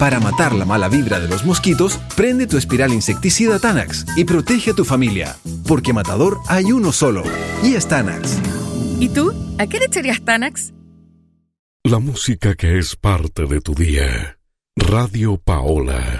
Para matar la mala vibra de los mosquitos, prende tu espiral insecticida Tanax y protege a tu familia. Porque matador hay uno solo, y es Tanax. ¿Y tú? ¿A qué le echarías Tanax? La música que es parte de tu día. Radio Paola.